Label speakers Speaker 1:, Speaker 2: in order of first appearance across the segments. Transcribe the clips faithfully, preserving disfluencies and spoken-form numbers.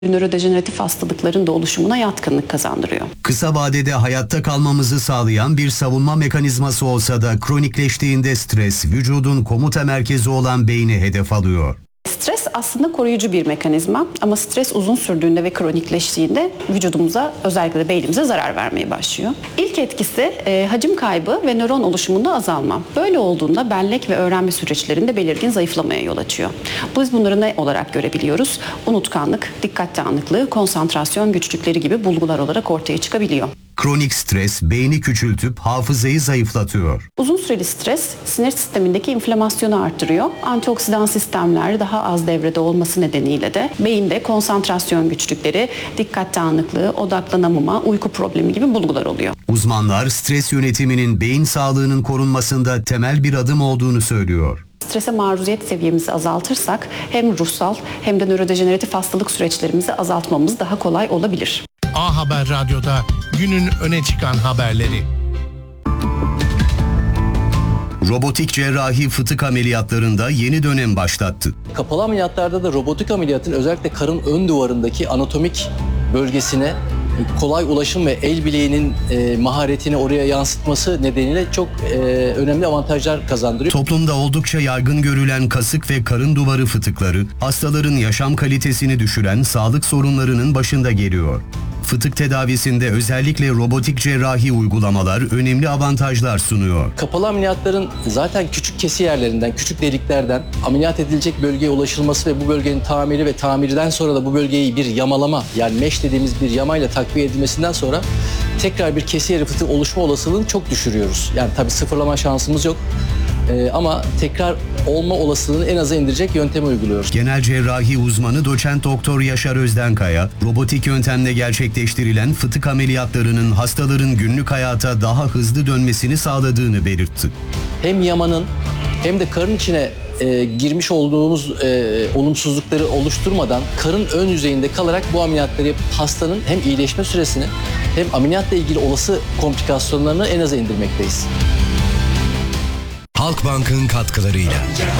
Speaker 1: nörodejeneratif hastalıkların da oluşumuna yatkınlık kazandırıyor.
Speaker 2: Kısa vadede hayatta kalmamızı sağlayan bir savunma mekanizması olsa da kronikleştiğinde stres vücudun komuta merkezi olan beyni hedef alıyor.
Speaker 1: Stres aslında koruyucu bir mekanizma ama stres uzun sürdüğünde ve kronikleştiğinde vücudumuza, özellikle de beynimize zarar vermeye başlıyor. İlk etkisi e, hacim kaybı ve nöron oluşumunda azalma. Böyle olduğunda bellek ve öğrenme süreçlerinde belirgin zayıflamaya yol açıyor. Biz bunları ne olarak görebiliyoruz? Unutkanlık, dikkat dağınıklığı, konsantrasyon güçlükleri gibi bulgular olarak ortaya çıkabiliyor.
Speaker 2: Kronik stres beyni küçültüp hafızayı zayıflatıyor.
Speaker 1: Uzun süreli stres sinir sistemindeki inflamasyonu arttırıyor. Antioksidan sistemler daha az devrede olması nedeniyle de beyinde konsantrasyon güçlükleri, dikkat dağınıklığı, odaklanamama, uyku problemi gibi bulgular oluyor.
Speaker 2: Uzmanlar stres yönetiminin beyin sağlığının korunmasında temel bir adım olduğunu söylüyor.
Speaker 1: Strese maruziyet seviyemizi azaltırsak hem ruhsal hem de nörodejeneratif hastalık süreçlerimizi azaltmamız daha kolay olabilir.
Speaker 3: A Haber Radyo'da günün öne çıkan haberleri.
Speaker 2: Robotik cerrahi fıtık ameliyatlarında yeni dönem başlattı.
Speaker 4: Kapalı ameliyatlarda da robotik ameliyatın özellikle karın ön duvarındaki anatomik bölgesine kolay ulaşım ve el bileğinin e, maharetini oraya yansıtması nedeniyle çok e, önemli avantajlar kazandırıyor.
Speaker 2: Toplumda oldukça yaygın görülen kasık ve karın duvarı fıtıkları, hastaların yaşam kalitesini düşüren sağlık sorunlarının başında geliyor. Fıtık tedavisinde özellikle robotik cerrahi uygulamalar önemli avantajlar sunuyor.
Speaker 4: Kapalı ameliyatların zaten küçük kesi yerlerinden, küçük deliklerden ameliyat edilecek bölgeye ulaşılması ve bu bölgenin tamiri ve tamirden sonra da bu bölgeyi bir yamalama, yani mesh dediğimiz bir yamayla takviye edilmesinden sonra tekrar bir kesi yeri fıtık oluşma olasılığını çok düşürüyoruz. Yani tabii sıfırlama şansımız yok. Ee, ama tekrar olma olasılığını en aza indirecek yöntemi uyguluyoruz.
Speaker 2: Genel cerrahi uzmanı doçent doktor Yaşar Özdenkaya, robotik yöntemle gerçekleştirilen fıtık ameliyatlarının hastaların günlük hayata daha hızlı dönmesini sağladığını belirtti.
Speaker 4: Hem yamanın hem de karın içine e, girmiş olduğumuz e, olumsuzlukları oluşturmadan karın ön yüzeyinde kalarak bu ameliyatları yapıp hastanın hem iyileşme süresini hem ameliyatla ilgili olası komplikasyonlarını en aza indirmekteyiz.
Speaker 5: Halkbank'ın katkılarıyla.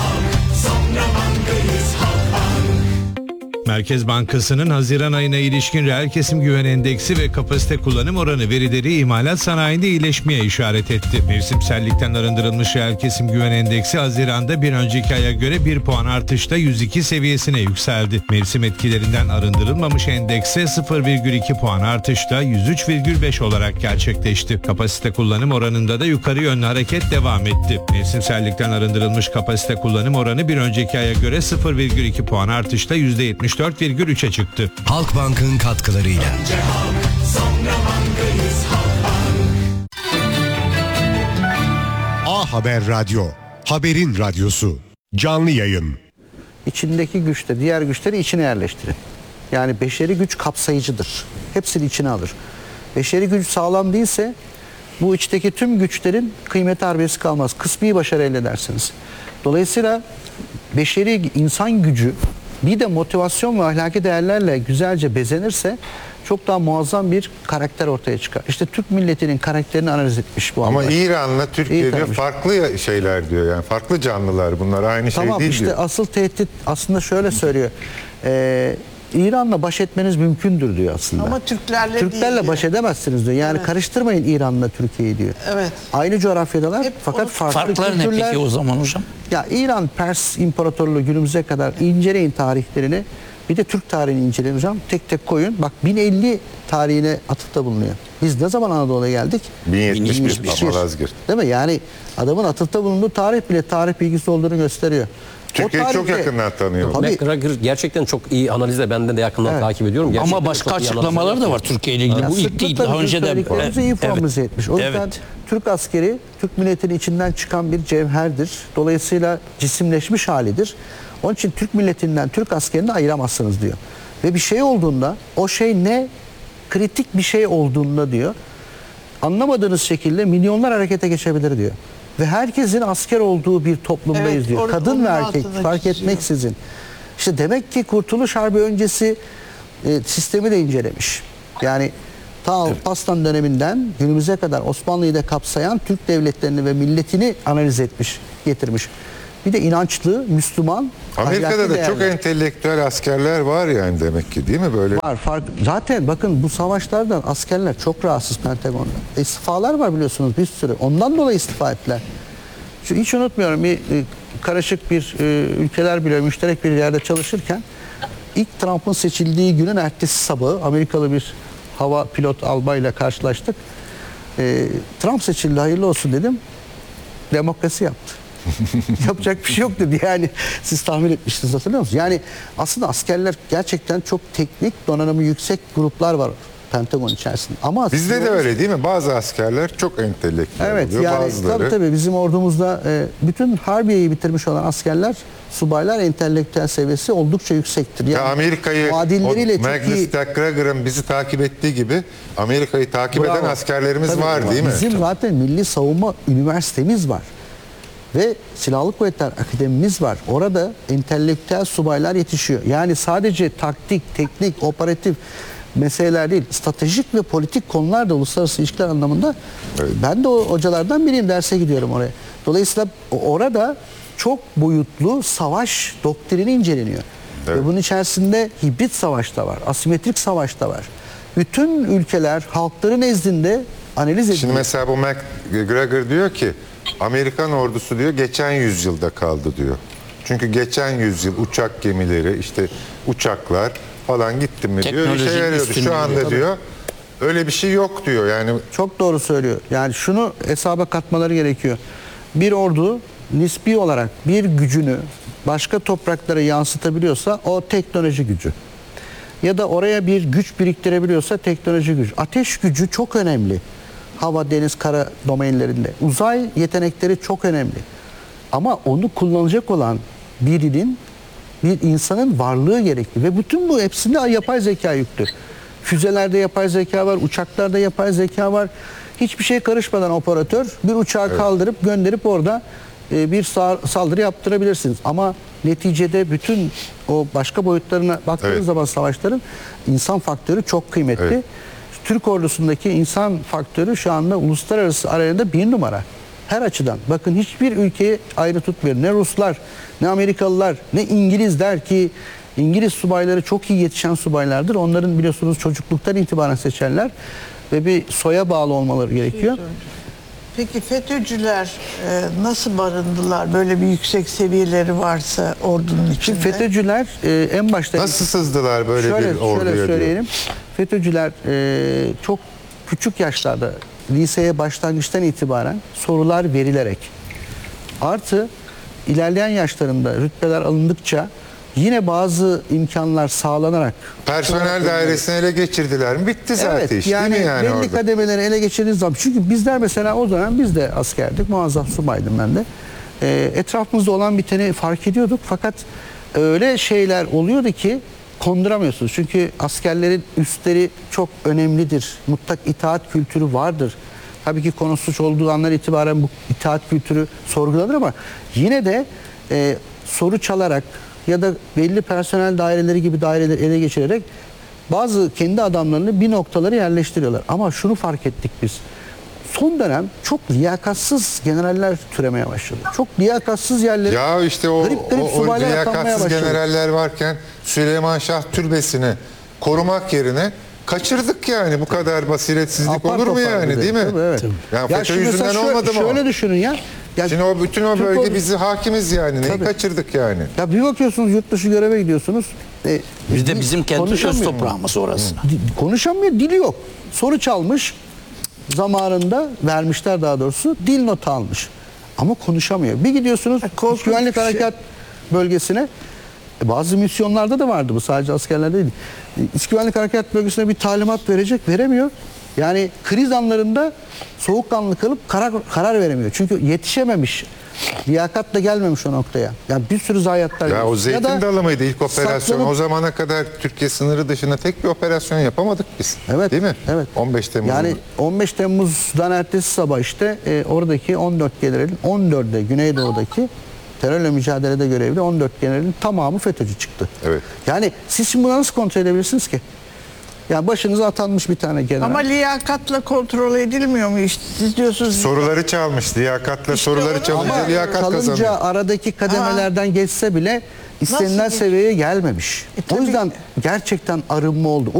Speaker 3: Merkez Bankası'nın Haziran ayına ilişkin reel kesim güven endeksi ve kapasite kullanım oranı verileri imalat sanayinde iyileşmeye işaret etti. Mevsimsellikten arındırılmış reel kesim güven endeksi Haziran'da bir önceki aya göre bir puan artışla yüz iki seviyesine yükseldi. Mevsim etkilerinden arındırılmamış endekse sıfır virgül iki puan artışla yüz üç virgül beş olarak gerçekleşti. Kapasite kullanım oranında da yukarı yönlü hareket devam etti. Mevsimsellikten arındırılmış kapasite kullanım oranı bir önceki aya göre sıfır virgül iki puan artışla yüzde yetmiş dört virgül üçe çıktı.
Speaker 5: Halkbank'ın katkılarıyla.
Speaker 6: A Haber Radyo, haberin radyosu, canlı yayın.
Speaker 7: İçindeki güçte diğer güçleri içine yerleştirin. Yani beşeri güç kapsayıcıdır. Hepsini içine alır. Beşeri güç sağlam değilse bu içteki tüm güçlerin kıymeti harbiyesi kalmaz. Kısmi başarı elde edersiniz. Dolayısıyla beşeri insan gücü bir de motivasyon ve ahlaki değerlerle güzelce bezenirse çok daha muazzam bir karakter ortaya çıkar. İşte Türk milletinin karakterini analiz etmiş bu
Speaker 8: Ama
Speaker 7: anlar.
Speaker 8: İran'la Türkiye diyor, farklı şeyler diyor, yani farklı canlılar, bunlar aynı
Speaker 7: tamam,
Speaker 8: şey değil
Speaker 7: işte
Speaker 8: diyor.
Speaker 7: Asıl tehdit aslında şöyle söylüyor. Ee, İran'la baş etmeniz mümkündür diyor aslında.
Speaker 9: Ama Türklerle
Speaker 7: Türklerle
Speaker 9: değil
Speaker 7: baş
Speaker 9: diyor.
Speaker 7: edemezsiniz diyor. Yani
Speaker 9: Evet.
Speaker 7: karıştırmayın İran'la Türkiye'yi diyor.
Speaker 9: Evet.
Speaker 7: Aynı coğrafyadalar
Speaker 9: Hep
Speaker 7: fakat
Speaker 9: onu-
Speaker 7: farklı
Speaker 10: Farklar ne
Speaker 7: kültürler.
Speaker 10: peki o zaman hocam?
Speaker 7: Ya İran, Pers İmparatorluğu günümüze kadar inceleyin tarihlerini. Bir de Türk tarihini inceleyin hocam. Tek tek koyun. Bak bin elli tarihine atıfta bulunuyor. Biz ne zaman Anadolu'ya geldik?
Speaker 8: bin yetmiş bir
Speaker 7: bin yetmiş bir.
Speaker 8: Malazgirt.
Speaker 7: Değil mi? Yani adamın atıfta bulunduğu tarih bile tarih bilgisi olduğunu gösteriyor.
Speaker 8: Türkiye'yi
Speaker 7: O
Speaker 8: çok
Speaker 7: tarihte-
Speaker 8: yakından tanıyor.
Speaker 7: Tabii.
Speaker 11: McGregor gerçekten çok iyi analizle benden de yakından
Speaker 7: Evet.
Speaker 11: takip ediyorum. Gerçekten
Speaker 10: Ama başka
Speaker 11: çok iyi
Speaker 10: açıklamaları
Speaker 11: analizler
Speaker 10: da var Türkiye ile ilgili.
Speaker 7: Ya
Speaker 10: Bu ilk değil,
Speaker 7: sıklıkla
Speaker 10: daha
Speaker 7: bizim
Speaker 10: önce de.
Speaker 7: söylediklerimizi iyi formüle etmiş. O yüzden
Speaker 10: Evet.
Speaker 7: Türk askeri, Türk milletinin içinden çıkan bir cevherdir. Dolayısıyla cisimleşmiş halidir. Onun için Türk milletinden Türk askerini ayıramazsınız diyor. Ve bir şey olduğunda, o şey ne? Kritik bir şey olduğunda diyor, anlamadığınız şekilde milyonlar harekete geçebilir diyor. Ve herkesin asker olduğu bir toplumdayız
Speaker 9: Evet,
Speaker 7: diyor.
Speaker 9: or-
Speaker 7: Kadın
Speaker 9: onun
Speaker 7: ve erkek
Speaker 9: altını
Speaker 7: fark
Speaker 9: çiziyor.
Speaker 7: etmeksizin. İşte demek ki Kurtuluş Harbi öncesi e, sistemi de incelemiş. Yani ta Alparslan döneminden günümüze kadar Osmanlı'yı da kapsayan Türk devletlerini ve milletini analiz etmiş, getirmiş. Bir de inançlı, Müslüman.
Speaker 8: Amerika'da
Speaker 7: ahlaki
Speaker 8: da çok
Speaker 7: değerler
Speaker 8: entelektüel askerler var yani demek ki, değil mi böyle?
Speaker 7: var. Fark, zaten bakın bu savaşlardan askerler çok rahatsız Pentagon'da. İstifalar var biliyorsunuz bir sürü. Ondan dolayı istifa ettiler. Şu hiç unutmuyorum, bir e, karışık bir e, ülkeler bile müşterek bir yerde çalışırken ilk Trump'ın seçildiği günün ertesi sabahı Amerikalı bir hava pilot albayla karşılaştık. E, Trump seçildi, hayırlı olsun dedim. Demokrasi yaptı. Yapacak bir şey yok dedi. Yani siz tahmin etmiştiniz, hatırlıyor musunuz? Yani aslında askerler gerçekten çok teknik, donanımı yüksek gruplar var Pentagon içerisinde. Ama
Speaker 8: Bizde de öyle değil mi? Bazı askerler çok entelektüel
Speaker 7: evet,
Speaker 8: oluyor,
Speaker 7: yani
Speaker 8: bazıları.
Speaker 7: tabii tabii bizim ordumuzda e, bütün Harbiye'yi bitirmiş olan askerler, subaylar entelektüel seviyesi oldukça yüksektir. Yani
Speaker 8: Ya Amerika'yı, o
Speaker 7: muadilleriyle çok
Speaker 8: Magnus
Speaker 7: iyi.
Speaker 8: McGregor'ın bizi takip ettiği gibi Amerika'yı takip
Speaker 7: Bravo.
Speaker 8: eden askerlerimiz
Speaker 7: Tabii,
Speaker 8: var değil mi?
Speaker 7: Bizim zaten Milli Savunma Üniversitemiz var. Ve Silahlı Kuvvetler Akademimiz var. Orada entelektüel subaylar yetişiyor. Yani sadece taktik, teknik, operatif meseleler değil, stratejik ve politik konular da uluslararası ilişkiler anlamında.
Speaker 8: Evet.
Speaker 7: Ben de o hocalardan biriyim, derse gidiyorum oraya. Dolayısıyla orada çok boyutlu savaş doktrini inceleniyor.
Speaker 8: Evet.
Speaker 7: Ve bunun içerisinde hibrit savaş da var, asimetrik savaş da var. Bütün ülkeler halkları nezdinde analiz ediliyor.
Speaker 8: Şimdi mesela bu McGregor diyor ki Amerikan ordusu diyor geçen yüzyılda kaldı diyor. Çünkü geçen yüzyıl uçak gemileri, işte uçaklar falan gitti mi diyor. Bir
Speaker 9: Teknolojik
Speaker 8: şey yarıyordu.
Speaker 9: üstünlüğü.
Speaker 8: Şu anda
Speaker 7: Tabii.
Speaker 8: diyor öyle bir şey yok diyor. Yani
Speaker 7: Çok doğru söylüyor. Yani şunu hesaba katmaları gerekiyor. Bir ordu nispi olarak bir gücünü başka topraklara yansıtabiliyorsa o teknoloji gücü. Ya da oraya bir güç biriktirebiliyorsa teknoloji gücü. Ateş gücü çok önemli. Hava, deniz, kara domainlerinde. Uzay yetenekleri çok önemli. Ama onu kullanacak olan birinin, bir insanın varlığı gerekli. Ve bütün bu hepsinde yapay zeka yüklü. Füzelerde yapay zeka var, uçaklarda yapay zeka var. Hiçbir şey karışmadan operatör bir uçağı
Speaker 8: Evet.
Speaker 7: kaldırıp gönderip orada e, bir sa- saldırı yaptırabilirsiniz. Ama neticede bütün o başka boyutlarına baktığınız
Speaker 8: Evet.
Speaker 7: zaman savaşların insan faktörü çok kıymetli.
Speaker 8: Evet.
Speaker 7: Türk ordusundaki insan faktörü şu anda uluslararası arenada bir numara. Her açıdan. Bakın hiçbir ülkeyi ayrı tutmuyor. Ne Ruslar, ne Amerikalılar, ne İngilizler ki İngiliz subayları çok iyi yetişen subaylardır. Onların biliyorsunuz çocukluktan itibaren seçerler ve bir soya bağlı olmaları gerekiyor.
Speaker 9: Peki FETÖ'cüler e, nasıl barındılar? Böyle bir yüksek seviyeleri varsa ordunun içinde.
Speaker 7: Şimdi FETÖ'cüler e, en başta
Speaker 8: nasıl sızdılar böyle
Speaker 7: şöyle,
Speaker 8: bir orduya
Speaker 7: şöyle
Speaker 8: diyor.
Speaker 7: söyleyelim. FETÖ'cüler e, çok küçük yaşlarda liseye başlangıçtan itibaren sorular verilerek artı ilerleyen yaşlarında rütbeler alındıkça yine bazı imkanlar sağlanarak
Speaker 8: Personel dairesini ele geçirdiler mi? Bitti zaten
Speaker 7: evet,
Speaker 8: iş
Speaker 7: yani
Speaker 8: değil mi yani
Speaker 7: belli
Speaker 8: orada?
Speaker 7: kademeleri ele geçirdiğiniz zaman, çünkü bizler mesela o dönem biz de askerdik, muazzaf subaydım ben de. Ee, etrafımızda olan biteni fark ediyorduk fakat öyle şeyler oluyordu ki konduramıyorsunuz. Çünkü askerlerin üstleri çok önemlidir. Mutlak itaat kültürü vardır. Tabii ki konu suç olduğu anlar itibaren bu itaat kültürü sorgulanır ama yine de e, soru çalarak ya da belli personel daireleri gibi daireleri ele geçirerek bazı kendi adamlarını bir noktaları yerleştiriyorlar. Ama şunu fark ettik biz. Son dönem çok liyakatsız generaller türemeye başladı. Çok liyakatsız yerleri.
Speaker 8: Ya işte o,
Speaker 7: garip garip
Speaker 8: o, o
Speaker 7: subaylar atanmaya
Speaker 8: liyakatsız
Speaker 7: başladı.
Speaker 8: generaller varken Süleyman Şah Türbesi'ni korumak yerine kaçırdık yani. Bu kadar basiretsizlik
Speaker 7: Apar
Speaker 8: olur mu
Speaker 7: topar
Speaker 8: yani
Speaker 7: bir de.
Speaker 8: değil mi?
Speaker 7: Tabii, evet.
Speaker 8: Yani
Speaker 7: Ya
Speaker 8: FETÖ
Speaker 7: şimdi
Speaker 8: yüzünden
Speaker 7: mesela şöyle-
Speaker 8: olmadı mı
Speaker 7: Şöyle
Speaker 8: o?
Speaker 7: düşünün ya. Ya
Speaker 8: Şimdi o bütün o
Speaker 7: Türk
Speaker 8: bölge
Speaker 7: ordu-
Speaker 8: bizi hakimiz yani. Neyi
Speaker 7: Tabii.
Speaker 8: kaçırdık yani?
Speaker 7: Ya bir bakıyorsunuz yurt dışı göreve gidiyorsunuz. E,
Speaker 9: Bir de bizim kendi öz
Speaker 7: konuşamıyor.
Speaker 9: toprağımız orası.
Speaker 7: Di- Konuşamıyor, dili yok. Soru çalmış, zamanında vermişler daha doğrusu, dil notu almış. Ama konuşamıyor. Bir gidiyorsunuz
Speaker 9: korkunç
Speaker 7: İç güvenlik
Speaker 9: bir şey.
Speaker 7: harekat bölgesine, e, bazı misyonlarda da vardı bu, sadece askerlerde değil. E, İç güvenlik harekat bölgesine bir talimat verecek, veremiyor. Yani kriz anlarında soğukkanlı kalıp karar, karar veremiyor. Çünkü yetişememiş. Liyakatla gelmemiş o noktaya. Yani bir sürü zayiatlar.
Speaker 8: Ya o
Speaker 7: görüyoruz.
Speaker 8: Zeytin
Speaker 7: da
Speaker 8: Dalı mıydı ilk operasyon?
Speaker 7: saklanıp-
Speaker 8: O zamana kadar Türkiye sınırı dışında tek bir operasyon yapamadık biz.
Speaker 7: Evet.
Speaker 8: Değil mi?
Speaker 7: Evet.
Speaker 8: on beş Temmuz'da.
Speaker 7: Yani on beş Temmuz'dan ertesi sabah işte e, oradaki on dört generalin on dörde Güneydoğu'daki terörle mücadelede görevli on dört generalin tamamı FETÖ'cü çıktı.
Speaker 8: Evet.
Speaker 7: Yani siz şimdi bunu nasıl kontrol edebilirsiniz ki? Yani başınıza atanmış bir tane general.
Speaker 9: Ama liyakatla kontrol edilmiyor mu işte? Siz diyorsunuz.
Speaker 8: Soruları çalmış. Liyakatla
Speaker 9: İşte
Speaker 8: soruları
Speaker 9: onu-
Speaker 8: çalınca
Speaker 9: Ama
Speaker 8: liyakat
Speaker 7: kalınca
Speaker 8: kazanıyor.
Speaker 7: aradaki kademelerden geçse bile istenilen
Speaker 9: Nasıl geç-
Speaker 7: seviyeye gelmemiş.
Speaker 9: E,
Speaker 7: o
Speaker 9: tabii.
Speaker 7: yüzden gerçekten arınma oldu.